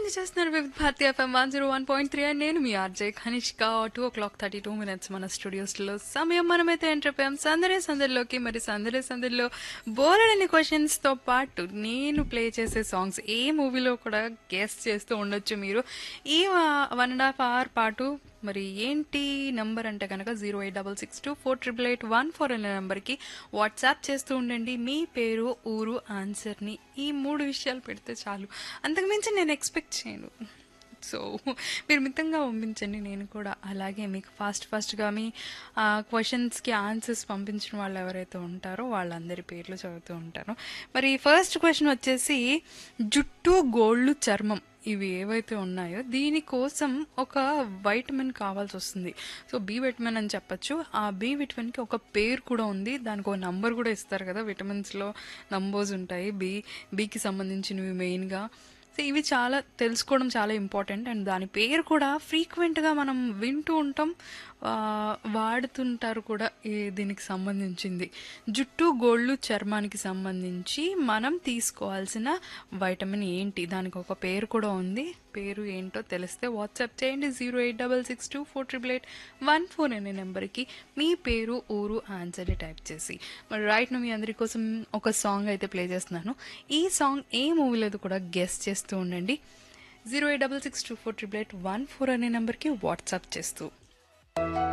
Enjoy చేస్తున్నారు with Bharati FM 101.3 and నేను మీ RJ Kanishka 2:32 మన స్టూడియోస్లో సమయం మనమైతే ఎంటర్ అయిపోయాం సందడిలోకి. మరి సందడిలో బోలెడన్ని క్వశ్చన్స్తో పాటు నేను ప్లే చేసే సాంగ్స్ ఏ మూవీలో కూడా గెస్ట్ చేస్తూ ఉండొచ్చు మీరు ఈ 1.5 hour పాటు. మరి ఏంటి నంబర్ అంటే కనుక 08662488814 అనే నెంబర్కి వాట్సాప్ చేస్తూ ఉండండి మీ పేరు ఊరు ఆన్సర్ని. ఈ 3 విషయాలు పెడితే చాలు, అంతకుమించి నేను ఎక్స్పెక్ట్ చేయను. సో మీరు మితంగా పంపించండి, నేను కూడా అలాగే మీకు ఫాస్ట్గా మీ క్వశ్చన్స్కి ఆన్సర్స్ పంపించిన వాళ్ళు ఎవరైతే ఉంటారో వాళ్ళందరి పేర్లు చదువుతూ ఉంటాను. మరి ఫస్ట్ క్వశ్చన్ వచ్చేసి జుట్టు గోళ్ళు చర్మం ఇవి ఏవైతే ఉన్నాయో దీనికోసం ఒక వైటమిన్ కావాల్సి వస్తుంది. సో బి విటమిన్ అని చెప్పచ్చు. ఆ బి విటమిన్కి ఒక పేరు కూడా ఉంది, దానికి ఒక నంబర్ కూడా ఇస్తారు కదా, విటమిన్స్లో నంబర్స్ ఉంటాయి బికి సంబంధించినవి మెయిన్గా. సో ఇవి చాలా తెలుసుకోవడం చాలా ఇంపార్టెంట్. అండ్ దాని పేరు కూడా ఫ్రీక్వెంట్గా మనం వింటూ ఉంటాం, వాడుతుంటారు కూడా దీనికి సంబంధించింది. జుట్టు గోళ్ళు చర్మానికి సంబంధించి మనం తీసుకోవాల్సిన వైటమిన్ ఏంటి, దానికి ఒక పేరు కూడా ఉంది. పేరు ఏంటో తెలిస్తే వాట్సాప్ చేయండి 08662488814 అనే నెంబర్కి మీ పేరు ఊరు ఆన్సర్ని టైప్ చేసి. మరి రైట్ మీ అందరి కోసం ఒక సాంగ్ అయితే ప్లే చేస్తున్నాను. ఈ సాంగ్ ఏ మూవీలో కూడా గెస్ట్ చేస్తూ ఉండండి 08662488814 అనే నెంబర్కి వాట్సాప్ చేస్తూ.